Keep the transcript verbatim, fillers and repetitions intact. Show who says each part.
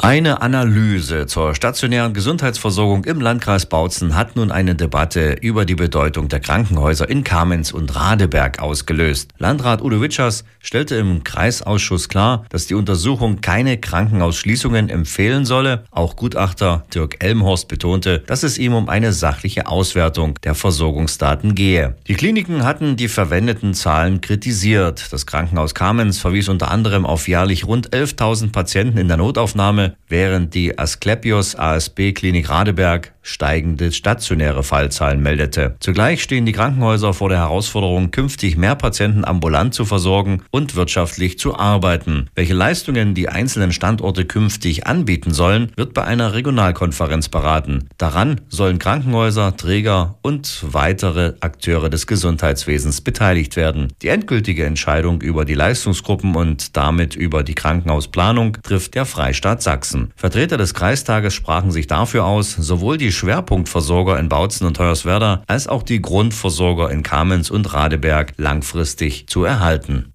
Speaker 1: Eine Analyse zur stationären Gesundheitsversorgung im Landkreis Bautzen hat nun eine Debatte über die Bedeutung der Krankenhäuser in Kamenz und Radeberg ausgelöst. Landrat Udo Witschers stellte im Kreisausschuss klar, dass die Untersuchung keine Krankenhausschließungen empfehlen solle. Auch Gutachter Dirk Elmhorst betonte, dass es ihm um eine sachliche Auswertung der Versorgungsdaten gehe. Die Kliniken hatten die verwendeten Zahlen kritisiert. Das Krankenhaus Kamenz verwies unter anderem auf jährlich rund elftausend Patienten in der Notaufnahme, während die Asklepios A S B Klinik Radeberg steigende stationäre Fallzahlen meldete. Zugleich stehen die Krankenhäuser vor der Herausforderung, künftig mehr Patienten ambulant zu versorgen und wirtschaftlich zu arbeiten. Welche Leistungen die einzelnen Standorte künftig anbieten sollen, wird bei einer Regionalkonferenz beraten. Daran sollen Krankenhäuser, Träger und weitere Akteure des Gesundheitswesens beteiligt werden. Die endgültige Entscheidung über die Leistungsgruppen und damit über die Krankenhausplanung trifft der Freistaat Sachsen. Vertreter des Kreistages sprachen sich dafür aus, sowohl die Schwerpunktversorger in Bautzen und Hoyerswerda als auch die Grundversorger in Kamenz und Radeberg langfristig zu erhalten.